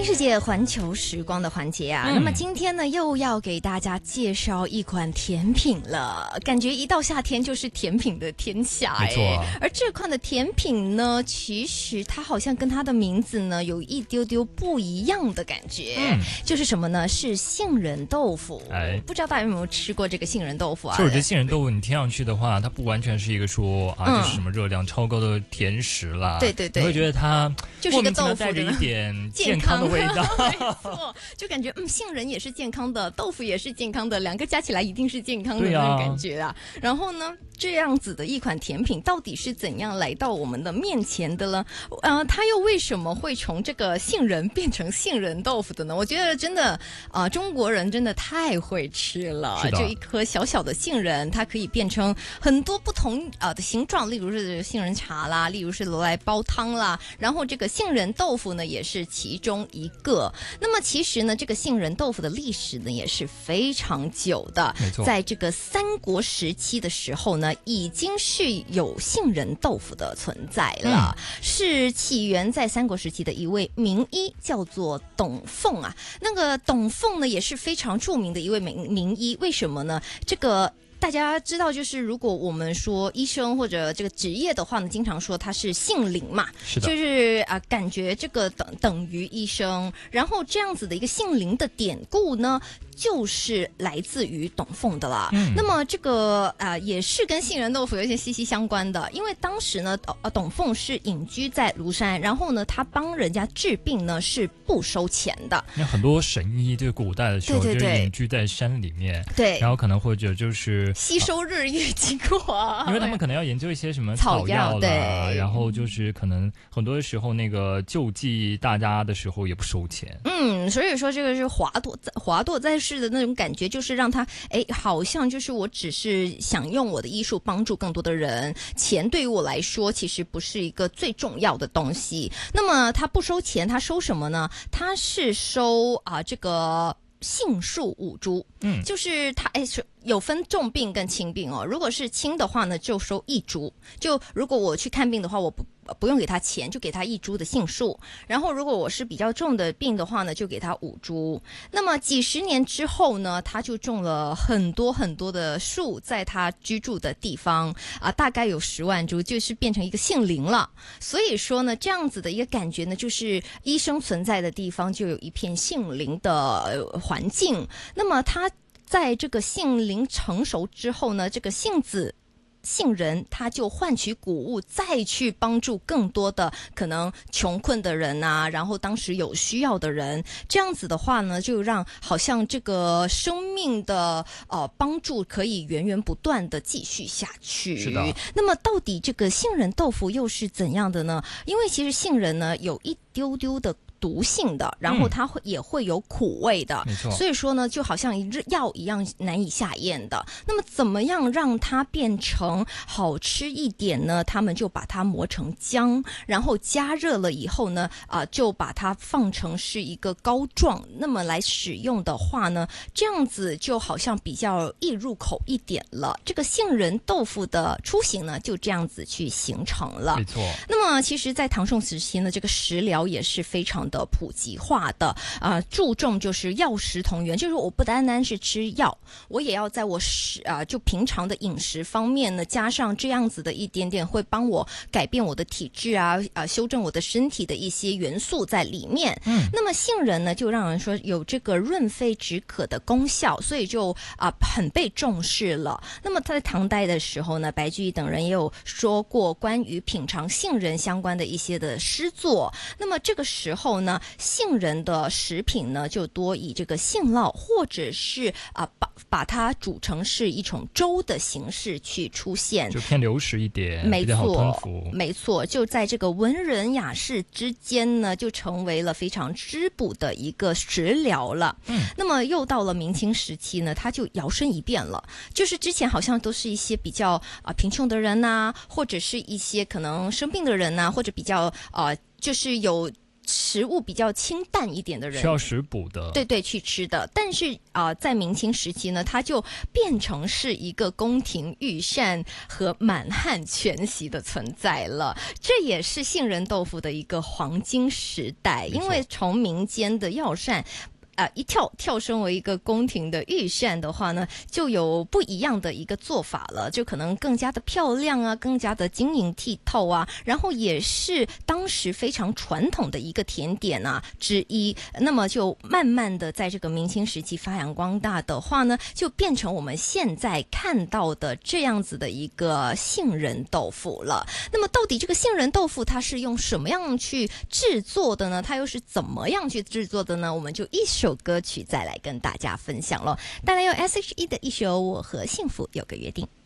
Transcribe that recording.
世界环球时光的环节啊，那么今天呢又要给大家介绍一款甜品了，感觉一到夏天就是甜品的天下没错而这款的甜品呢，其实它好像跟它的名字呢有一丢丢不一样的感觉，就是什么呢？是杏仁豆腐。不知道大家有没有吃过这个杏仁豆腐啊？ 就我觉得杏仁豆腐你听上去的话，它不完全是一个说就是什么热量超高的甜食啦， 对对对， 你会觉得它就是一个豆腐带着一点健康的味道， 没错，就感觉杏仁也是健康的，豆腐也是健康的，两个加起来一定是健康的那种感觉啊。然后呢，这样子的一款甜品到底是怎样来到我们的面前的呢？它又为什么会从这个杏仁变成杏仁豆腐的呢？我觉得真的中国人真的太会吃了，就一颗小小的杏仁，它可以变成很多不同的形状，例如是杏仁茶啦，例如是拿来煲汤啦，然后这个杏仁豆腐呢也是其中一个。那么其实呢，这个杏仁豆腐的历史呢也是非常久的，在这个三国时期的时候呢，已经是有杏仁豆腐的存在了，是起源在三国时期的一位名医，叫做董奉啊。那个董奉呢也是非常著名的一位名医，为什么呢？这个大家知道，就是如果我们说医生或者这个职业的话呢，经常说他是杏林嘛，就是感觉这个等于医生。然后这样子的一个杏林的典故呢，就是来自于董奉的啦。那么这个也是跟杏仁豆腐有一些息息相关的，因为当时呢，董奉是隐居在庐山，然后呢，他帮人家治病呢是不收钱的。 那很多神医就是古代的时候就隐居在山里面，对，然后可能或者就是吸收日月精华， 因为他们可能要研究一些什么草药啦，然后就是可能很多时候那个救济大家的时候也不收钱。 所以说这个是华佗在世的那种感觉，就是让他好像就是我只是想用我的医术帮助更多的人，钱对于我来说其实不是一个最重要的东西。那么他不收钱，他收什么呢？他是收这个杏树5株，就是他有分重病跟轻病哦。如果是轻的话呢，就收1株。就如果我去看病的话，我不用给他钱，就给他1株的杏树。然后如果我是比较重的病的话呢，就给他5株。那么几十年之后呢，他就种了很多很多的树在他居住的地方大概有10万株，就是变成一个杏林了。所以说呢，这样子的一个感觉呢，就是医生存在的地方就有一片杏林的环境。那么他在这个杏林成熟之后呢，这个杏仁它就换取谷物，再去帮助更多的可能穷困的人啊，然后当时有需要的人，这样子的话呢，就让好像这个生命的帮助可以源源不断的继续下去。 是的。 那么到底这个杏仁豆腐又是怎样的呢？因为其实杏仁呢有一丢丢的毒性的，然后它也会有苦味的， 没错。 所以说呢，就好像药一样难以下咽的。那么怎么样让它变成好吃一点呢？他们就把它磨成浆，然后加热了以后呢，就把它放成是一个膏状。那么来使用的话呢，这样子就好像比较易入口一点了。这个杏仁豆腐的雏形呢，就这样子去形成了。 没错。 那么其实，在唐宋时期呢，这个食疗也是非常的普及化的，注重就是药食同源，就是我不单单是吃药，我也要在我就平常的饮食方面呢，加上这样子的一点点会帮我改变我的体质修正我的身体的一些元素在里面。那么杏仁呢，就让人说有这个润肺止渴的功效，所以就很被重视了。那么在唐代的时候呢，白居易等人也有说过关于品尝杏仁相关的一些的诗作。那么这个时候呢，杏仁的食品呢就多以这个杏酪或者是把它煮成是一种粥的形式去出现， 就偏流食一点， 没比较好吞错服。 没错，就在这个文人雅士之间呢，就成为了非常滋补的一个食疗了。那么又到了明清时期呢，它就摇身一变了，就是之前好像都是一些比较贫穷的人或者是一些可能生病的人或者比较就是有食物比较清淡一点的人， 需要食补的， 对，去吃的。但是在明清时期呢，它就变成是一个宫廷御膳和满汉全席的存在了。这也是杏仁豆腐的一个黄金时代，因为从民间的药膳一跳升为一个宫廷的御膳的话呢，就有不一样的一个做法了，就可能更加的漂亮啊，更加的晶莹剔透啊，然后也是当时非常传统的一个甜点啊之一。那么就慢慢的在这个明清时期发扬光大的话呢，就变成我们现在看到的这样子的一个杏仁豆腐了。那么到底这个杏仁豆腐它是用什么样去制作的呢？它又是怎么样去制作的呢？我们就一首歌曲再来跟大家分享咯，带来由 S.H.E 的一首《我和幸福有个约定》。